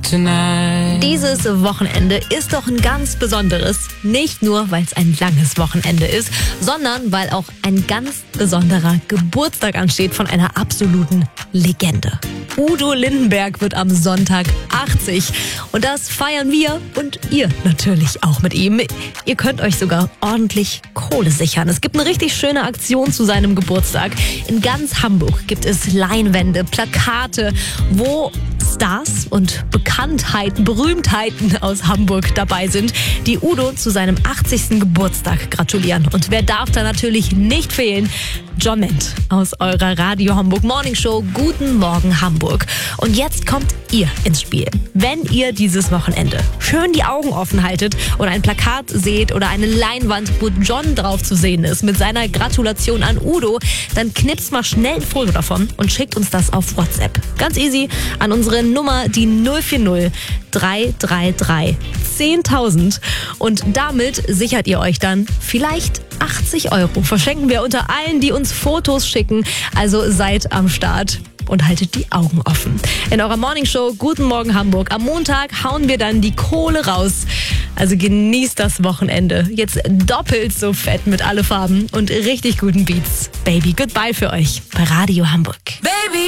tonight. Dieses Wochenende ist doch ein ganz besonderes. Nicht nur, weil es ein langes Wochenende ist, sondern weil auch ein ganz besonderer Geburtstag ansteht von einer absoluten Legende. Udo Lindenberg wird am Sonntag 80. Und das feiern wir und ihr natürlich auch mit ihm. Ihr könnt euch sogar ordentlich Kohle sichern. Es gibt eine richtig schöne Aktion zu seinem Geburtstag. In ganz Hamburg gibt es Leinwände, Plakate, wo Stars und Bekanntheiten, Berühmtheiten aus Hamburg dabei sind, die Udo zu seinem 80. Geburtstag gratulieren. Und wer darf da natürlich nicht fehlen? John Ment aus eurer Radio Hamburg Morning Show. Guten Morgen Hamburg. Und jetzt kommt ihr ins Spiel. Wenn ihr dieses Wochenende schön die Augen offen haltet und ein Plakat seht oder eine Leinwand, wo John drauf zu sehen ist mit seiner Gratulation an Udo, dann knipst mal schnell ein Foto davon und schickt uns das auf WhatsApp. Ganz easy an unsere Nummer, die 040 333 10.000. Und damit sichert ihr euch dann vielleicht 80 €. Verschenken wir unter allen, die uns Fotos schicken. Also seid am Start und haltet die Augen offen. In eurer Morningshow Guten Morgen Hamburg. Am Montag hauen wir dann die Kohle raus. Also genießt das Wochenende. Jetzt doppelt so fett mit alle Farben und richtig guten Beats. Baby, goodbye für euch bei Radio Hamburg. Baby.